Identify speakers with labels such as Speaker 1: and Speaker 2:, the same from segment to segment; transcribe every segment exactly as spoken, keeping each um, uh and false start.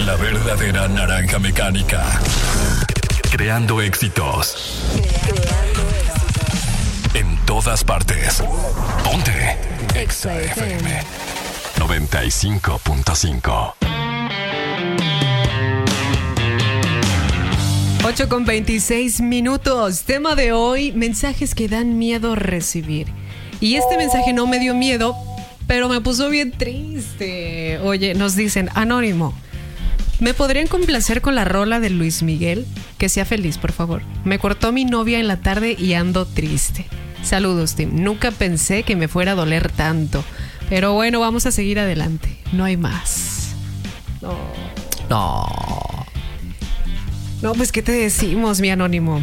Speaker 1: La verdadera naranja mecánica. Creando éxitos.
Speaker 2: Creando éxitos.
Speaker 1: En todas partes. Ponte Exa F M noventa y cinco punto cinco.
Speaker 3: ocho con veintiséis minutos. Tema de hoy, mensajes que dan miedo recibir. Y este mensaje no me dio miedo, pero me puso bien triste. Oye, nos dicen, Anónimo, ¿me podrían complacer con la rola de Luis Miguel? Que sea feliz, por favor. Me cortó mi novia en la tarde y ando triste. Saludos, Tim. Nunca pensé que me fuera a doler tanto. Pero bueno, vamos a seguir adelante. No hay más. No.
Speaker 4: No.
Speaker 3: No, pues, ¿qué te decimos, mi Anónimo?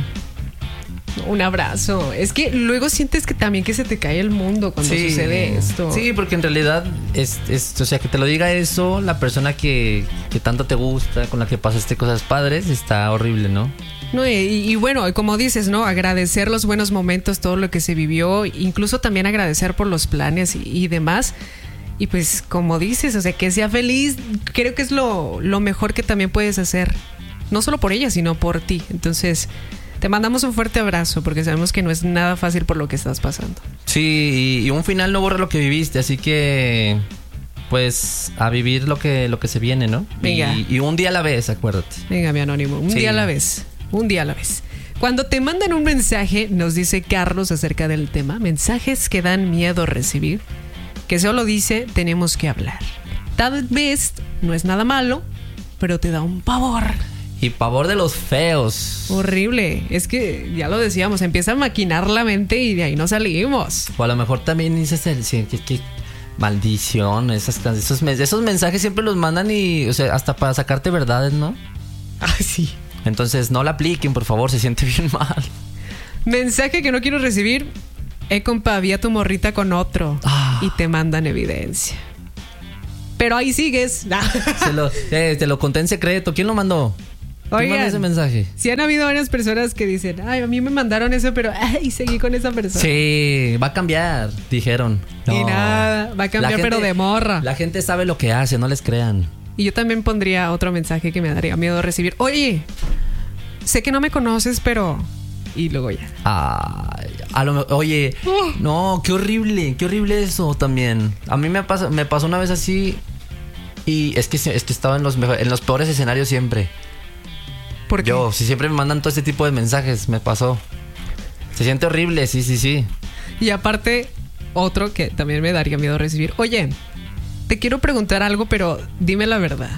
Speaker 3: Un abrazo. Es que luego sientes que también que se te cae el mundo cuando
Speaker 4: Sí.
Speaker 3: sucede esto.
Speaker 4: Sí, porque en realidad es, es, o sea, que te lo diga eso, la persona que, que tanto te gusta, con la que pasaste cosas padres, está horrible, ¿no?
Speaker 3: No, y, y bueno, como dices, ¿no? Agradecer los buenos momentos, todo lo que se vivió, incluso también agradecer por los planes y, y demás. Y pues, como dices, o sea, que sea feliz, creo que es lo, lo mejor que también puedes hacer. No solo por ella, sino por ti. Entonces, te mandamos un fuerte abrazo porque sabemos que no es nada fácil por lo que estás pasando.
Speaker 4: Sí, y, y un final no borra lo que viviste, así que pues a vivir lo que, lo que se viene, ¿no?
Speaker 3: Venga.
Speaker 4: Y, y un día a la vez, acuérdate.
Speaker 3: Venga, mi Anónimo, un
Speaker 4: Sí.
Speaker 3: día a la vez. Un día a la vez. Cuando te mandan un mensaje, nos dice Carlos acerca del tema, mensajes que dan miedo recibir, que solo dice, tenemos que hablar. Tal vez no es nada malo, pero te da un pavor.
Speaker 4: Y pavor de los feos.
Speaker 3: Horrible. Es que, ya lo decíamos, empieza a maquinar la mente y de ahí no salimos.
Speaker 4: O a lo mejor también dices el, sí, que, que maldición, esas, esos, esos mensajes siempre los mandan y, o sea, hasta para sacarte verdades, ¿no?
Speaker 3: Ah, sí.
Speaker 4: Entonces no la apliquen, por favor, se siente bien mal.
Speaker 3: Mensaje que no quiero recibir. Eh, compa, vi a tu morrita con otro.
Speaker 4: Ah.
Speaker 3: Y te mandan evidencia. Pero ahí sigues.
Speaker 4: Se lo, eh, te lo conté en secreto. ¿Quién lo mandó? ¿Quién
Speaker 3: Oigan,
Speaker 4: mandó ese mensaje?
Speaker 3: sí han habido varias personas que dicen, ay, a mí me mandaron eso, pero ay, seguí con esa persona.
Speaker 4: Sí, va a cambiar, dijeron.
Speaker 3: Y
Speaker 4: No.
Speaker 3: nada, va a cambiar,
Speaker 4: La gente-
Speaker 3: pero de morra.
Speaker 4: La gente sabe lo que hace, no les crean.
Speaker 3: Y yo también pondría otro mensaje que me daría miedo recibir. Oye, sé que no me conoces, pero... Y luego ya.
Speaker 4: Ay, a lo, me- oye,
Speaker 3: Oh.
Speaker 4: no, qué horrible, qué horrible eso también. A mí me pasó, me pasó una vez así y es que es que estaba en los mejor, en los peores escenarios siempre.
Speaker 3: ¿Por qué?
Speaker 4: Yo, si siempre me mandan todo este tipo de mensajes, me pasó. Se siente horrible, sí, sí, sí.
Speaker 3: Y aparte, otro que también me daría miedo recibir. Oye, te quiero preguntar algo, pero dime la verdad.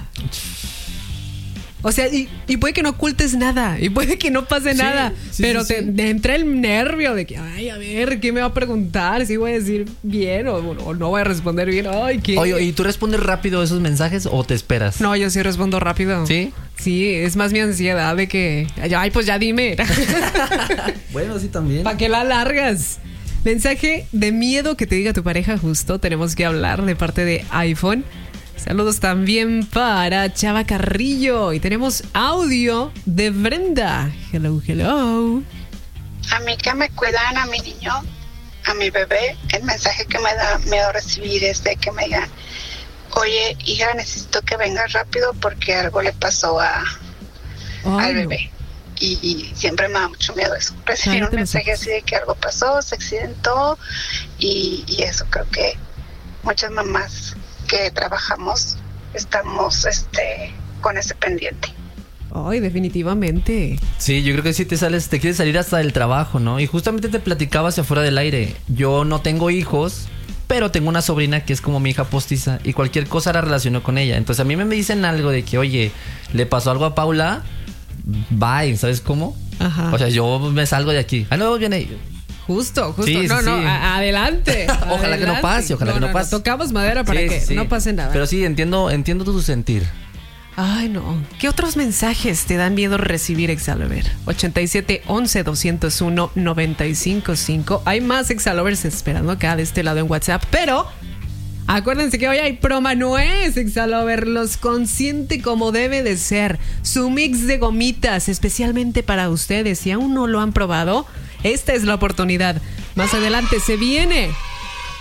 Speaker 3: O sea, y, y puede que no ocultes nada, y puede que no pase
Speaker 4: Sí,
Speaker 3: nada,
Speaker 4: sí,
Speaker 3: pero
Speaker 4: sí,
Speaker 3: te,
Speaker 4: sí.
Speaker 3: te entra el nervio de que, ay, a ver, ¿qué me va a preguntar? Si voy a decir bien o, o no voy a responder bien. Ay, ¿qué?
Speaker 4: Oye, ¿y tú respondes rápido esos mensajes o te esperas?
Speaker 3: No, yo sí respondo rápido.
Speaker 4: ¿Sí?
Speaker 3: Sí, es más mi ansiedad de que, ay, pues ya dime.
Speaker 4: Bueno, sí también.
Speaker 3: ¿Para qué la largas? Mensaje de miedo que te diga tu pareja justo. Tenemos que hablar de parte de iPhone. Saludos también para Chava Carrillo. Y tenemos audio de Brenda. Hello, hello.
Speaker 5: A mí que me cuidan a mi niño, a mi bebé, el mensaje que me da miedo recibir es de que me digan, oye, hija, necesito que vengas rápido porque algo le pasó a,
Speaker 3: Ay,
Speaker 5: al
Speaker 3: no.
Speaker 5: bebé. Y, y siempre me da mucho miedo eso. Recibir
Speaker 3: Cállate
Speaker 5: un
Speaker 3: los
Speaker 5: mensaje
Speaker 3: ojos.
Speaker 5: así de que algo pasó, se accidentó y, y eso creo que muchas mamás que trabajamos estamos este con ese pendiente.
Speaker 3: Ay, definitivamente.
Speaker 4: Sí, yo creo que sí te sales, te quieres salir hasta del trabajo, ¿no? Y justamente te platicaba hacia afuera del aire. Yo no tengo hijos, pero tengo una sobrina que es como mi hija postiza y cualquier cosa la relaciono con ella. Entonces a mí me dicen algo de que, oye, le pasó algo a Paula, bye, ¿sabes cómo?
Speaker 3: Ajá.
Speaker 4: O sea, yo me salgo de aquí. Ah, no, viene.
Speaker 3: Justo, justo.
Speaker 4: Sí, sí,
Speaker 3: no, no,
Speaker 4: sí.
Speaker 3: a- adelante.
Speaker 4: Ojalá que no
Speaker 3: adelante.
Speaker 4: pase, ojalá que no pase.
Speaker 3: Tocamos madera para
Speaker 4: Sí,
Speaker 3: que
Speaker 4: sí.
Speaker 3: no pase nada.
Speaker 4: Pero sí, entiendo, entiendo tu sentir.
Speaker 3: Ay, no. ¿Qué otros mensajes te dan miedo recibir, Exalover? ochenta y siete, once, doscientos uno, noventa y cinco cinco. Hay más Exalovers esperando acá de este lado en WhatsApp, pero acuérdense que hoy hay promo nuez, Exalover. Los consiente como debe de ser. Su mix de gomitas especialmente para ustedes. Si aún no lo han probado, esta es la oportunidad. Más adelante se viene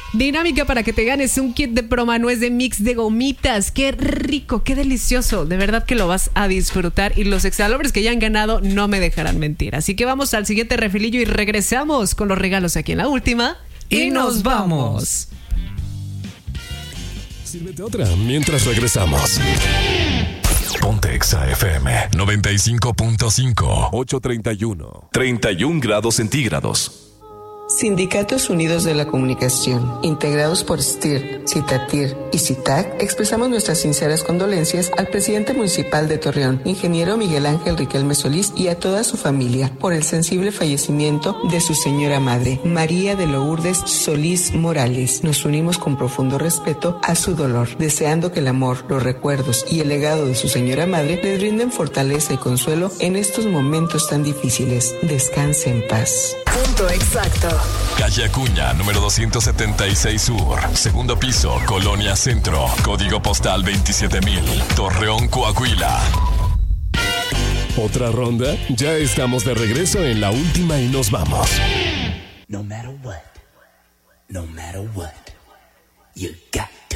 Speaker 3: Dinámica para que te ganes un kit de Promanuez de mix de gomitas. Qué rico, qué delicioso. De verdad que lo vas a disfrutar. Y los exalobres que ya han ganado no me dejarán mentir. Así que vamos al siguiente refilillo y regresamos con los regalos aquí en la última.
Speaker 4: Y, y nos vamos.
Speaker 1: Sírvete otra mientras regresamos. Ponte Exa F M noventa y cinco punto cinco.
Speaker 6: ocho treinta y uno. treinta y un grados centígrados.
Speaker 7: Sindicatos Unidos de la Comunicación, integrados por S T I R, CITATIR y CITAC, expresamos nuestras sinceras condolencias al presidente municipal de Torreón, ingeniero Miguel Ángel Riquelme Solís, y a toda su familia por el sensible fallecimiento de su señora madre, María de Lourdes Solís Morales. Nos unimos con profundo respeto a su dolor, deseando que el amor, los recuerdos y el legado de su señora madre les brinden fortaleza y consuelo en estos momentos tan difíciles. Descanse en paz.
Speaker 2: Punto exacto.
Speaker 1: Calle Acuña, número doscientos setenta y seis Sur, segundo piso, Colonia Centro, código postal veintisiete mil, Torreón, Coahuila.
Speaker 6: ¿Otra ronda? Ya estamos de regreso en la última y nos vamos.
Speaker 8: No matter what, no matter what, you got to